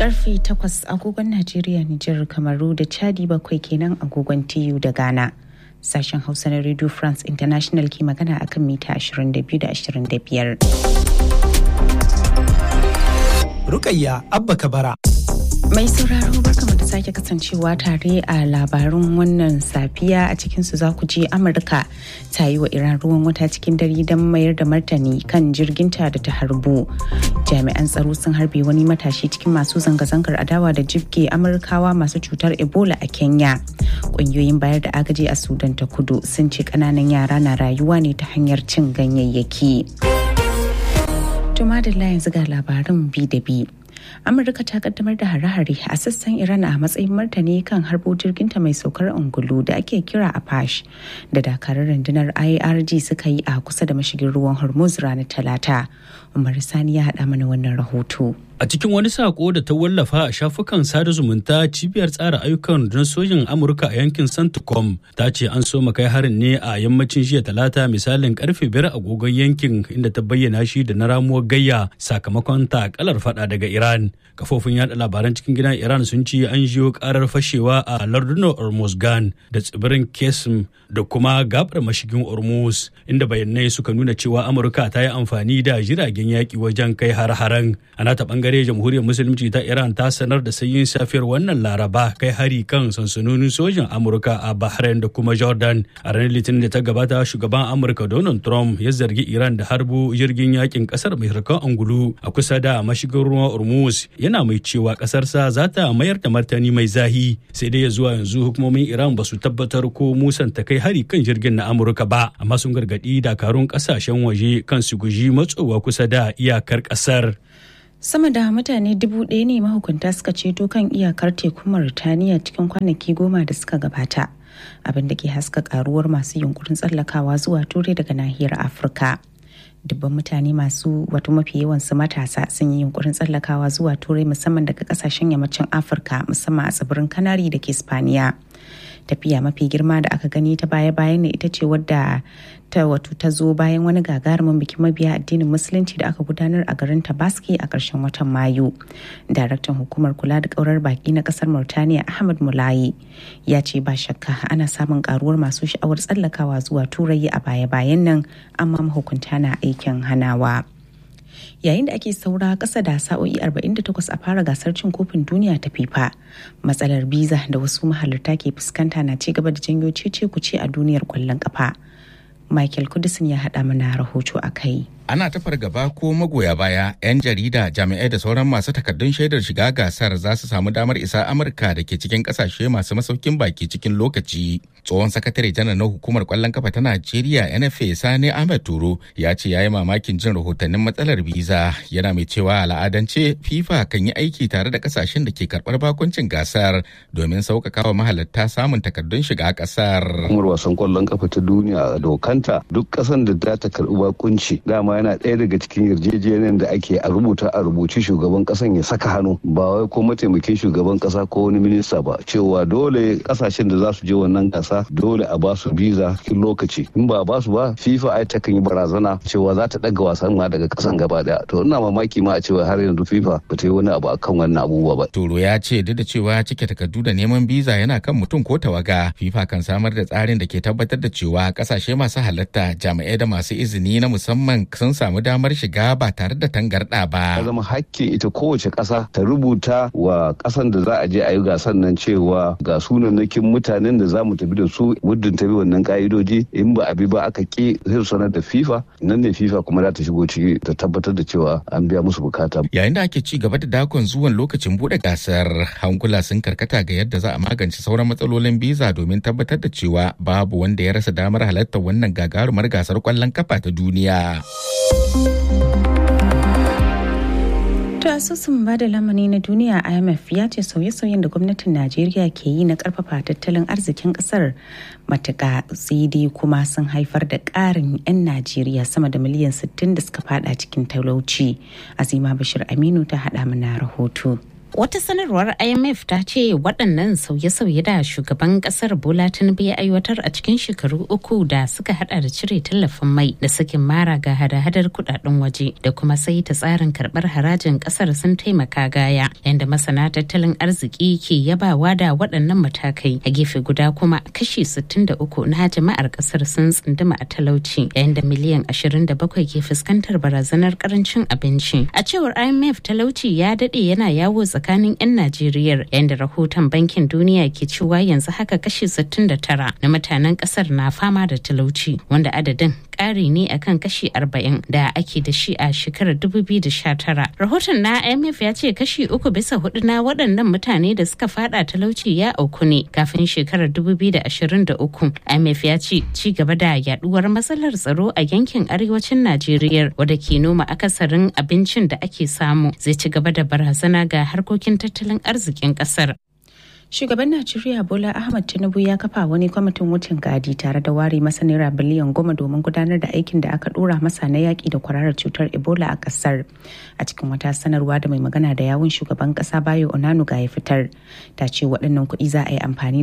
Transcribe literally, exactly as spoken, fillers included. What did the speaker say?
Karfe takwas agogon Najeriya, Nijar, Kamaru da Chadi bakwai kenan agogon T U da Ghana. Sashen Hausa na Radio France International ke magana akan mita ashirin da biyu da ashirin da biyar. Rukayya Abba Kabara. Mai sauraro barkamu da sake kasancewa tare a labarun wannan safiya. A cikinsu za ku ji Amurka ta yi wa Iran ruwan wuta cikin dare don mayar da martani kan jirginta da ta harbu. Jami'an tsaro sun harbe wani matashi cikin masu zanga-zangar adawa da jibge Amurkawa masu cutar Ebola a Kenya. Ƙungiyoyin bayar da agaji a Sudan ta Kudu sun ce ƙananan yara na rayuwa ne ta hanyar cin ganyayyaki. Tuma da yanzu ga labarin bi da bi. Amurka ta kaddamar da hare-hare a sassan Iran a matsayin martani kan harbo jirginta mai saukar ungulu da ake kira Apache da dakarar rundunar I R G suka yi a kusa da mashigin ruwan Hormuz ranar Talata. Umar Sani ya haɗa mana wannan rahoto. A cikin wani sako da ta wallafa a shafukan sada zumunta, cibiyar tsara ayyukan rundunar sojin Amurka a yankin Centcom ta ce an so kai harin ne a yammacin jiya Talata misalin karfe biyar agogon yankin, inda ta bayyana shi da na ramuwar gayya sakamakon takalar fada daga Iran. Kafofin yada labaran cikin gidan Iran sun ce an jiyo karar fashewa a lardunan Hormuzgan da tsibirin Qasem da kuma gabar mashigin Hormuz, inda bayanai suka nuna cewa Amurka ta yi amfani da jiragen yaki wajen kai har-haren. Ana ta bangare jamhuriyar musulunci ta Iran ta sanar da sanyin safiyar wannan Laraba kai hari kan sansanonin sojin Amurka a Bahrain da kuma Jordan. A ranar Litinin da ta gabata, shugaban Amurka Donald Trump ya zargi Iran da harbo jirgin yakin kasar mai harkan angulu a kusa da mashigin ruwan Hormuz, yana mai cewa kasarsa za ta mayar da martani mai zahi. Sai dai zuwa yanzu hukumomin Iran ba su tabbatar ko musanta kai hari kan jirgin na Amurka ba, amma sun gargadi dakarun kasashen waje kan su guji matsowa kusa da iyakar kasar. Sama da mutane dubu ɗaya ne mahukunta suka ceto kan iyakar tekun Mauritaniya cikin kwanaki goma da suka gabata, abin da ke haska karuwar masu yunkurin tsallakawa zuwa Turai daga nahiyar Afirka. Dubban mutane masu wato mafi yawansu matasa sun yi yunkurin tsallakawa zuwa Turai musamman daga kasashen yammacin Afirka, musamman a tsibirin Kanari da ke Spaniya. Tafiya mafi girma da aka gani ta baya-bayan ne ita ce wadda ta wato ta zo bayan wani gagarumin bikin mabiya addinin musulunci da aka gudanar a garin Tabaski a ƙarshen watan Mayu. Daraktan hukumar kula da ƙaurar baki na ƙasar Mauritaniya Ahmad Mulayi ya ce ba shakka ana samun karuwar masu sha'awar tsallakawa zuwa Turai a baya-bayan nan, amma mahukunta na aikin hanawa. Yayin da ake saura ƙasa da sa'o'i arba'in da takwas a fara gasar cin kofin duniya ta FIFA, matsalar biza da wasu mahalarta ke fuskanta na ci gaba da janyo cece kuce a duniyar ƙwallon ƙafa. Michael Kudisin ya haɗa mana rahoto a kai. Ana ta fargaba ko magoya baya, 'yan jarida, jami'ai da sauran masu takardun shaidar shiga gasar za su samu damar isa Amurka da ke cikin kasashe masu masaukin baki cikin lokaci. Tsohon sakatare janar na hukumar kwallon kafa ta Najeriya N F A Sani Ahmed Turo ya ce ya yi mamakin jin rahotannin matsalar biza, yana mai cewa al'adance FIFA kan yi aiki tare da kasashen da ke karɓar bakuncin gasar domin sauƙaƙa wa mahalarta samun takardun shiga ƙasar. Hukumar wasan kwallon kafa ta duniya dokanta duk ƙasan da za ta karɓi bakunci dama yana ɗaya daga cikin yarjejeniyar da ake a rubuta a rubuci shugaban ƙasan ya saka hannu, ba wai ko mataimakin shugaban ƙasa ko wani minista ba, cewa dole ƙasashen da za su je wannan gasa dole a ba su biza cikin lokaci. In ba a ba su ba, FIFA ai ta kan yi barazana cewa za ta ɗaga wasan ma daga ƙasan gaba ɗaya. To ina mamaki ma a cewa har yanzu FIFA ba ta yi wani abu akan wannan abubuwa ba. Toro ya ce duk da cewa cike takardu da neman biza yana kan mutum ko tawaga, FIFA kan samar da tsarin da ke tabbatar da cewa ƙasashe masu halatta, jami'ai da masu izini na musamman sun samu damar shiga ba tare da tangarɗa ba. Ya zama hakkin ita kowace ƙasa ta rubuta wa ƙasan da za a je a yi gasan nan cewa ga sunannakin mutanen da za mu tafi da su muddin ta bi wannan ka'idoji, in ba a bi ba aka ƙi sai su sanar da FIFA, nan ne FIFA kuma za ta shigo ciki ta tabbatar da cewa an biya musu bukata. Yayin da ake ci gaba da dakon zuwan lokacin buɗe gasar, hankula sun karkata ga yadda za a magance sauran matsalolin biza domin tabbatar da cewa babu wanda ya rasa damar halartar wannan gagarumar gasar kwallon kafa ta duniya. To asusun bada lamani na duniya I M F ya ce sauye-sauyen da gwamnatin Najeriya ke yi na karfafa tattalin arzikin kasar matuƙa sai dai kuma sun haifar da ƙarin 'yan Najeriya sama da miliyan sittin da suka fada cikin talauci. Azima Bashir Aminu ta haɗa mana rahoto. Wata sanarwar I M F ta ce waɗannan sauye-sauye da shugaban ƙasar Bola Tinubu ya aiwatar a cikin shekaru uku da suka hada da cire tallafin mai da sakin mara ga hada-hadar kudaden waje da kuma sai ta tsarin karɓar harajin ƙasar sun taimaka gaya, yanda masana tattalin arziki ke yabawa da waɗannan matakai. A gefe guda kuma kashi sittin da uku na jama'ar ƙasar sun tsunduma a talauci, yayin da miliyan ashirin da bakwai ke fuskantar barazanar ƙarancin abinci. A cewar I M F, talauci ya daɗe yana yawo tsakanin 'yan Najeriya, yadda rahoton Bankin Duniya ke cewa yanzu haka kashi sittin da tara na mutanen kasar na fama da talauci, wanda adadin ƙari ne akan kashi arba'in da ake da shi a shekarar dubu biyu da sha tara. Rahoton na I M F ya ce kashi uku bisa hudu na waɗannan mutane da suka fada talauci ya auku ne kafin shekarar dubu biyu da ashirin da uku. I M F ya ce ci gaba da yaduwar matsalar tsaro a yankin arewacin Najeriya, wadda ke noma akasarin abincin da ake samu, zai ci gaba da barazana ga harkokin tattalin arzikin kasar. Shugaban Najeriya Bola Ahmed Tinubu ya kafa wani kwamitin wucin gadi tare da ware masa naira biliyan goma domin gudanar da aikin da aka dora masa na yaƙi da kwararar cutar Ebola a ƙasar. A cikin wata sanarwa da mai magana da yawun shugaban ƙasa Bayo Onanuga ya fitar, ta ce waɗannan kuɗi za a yi amfani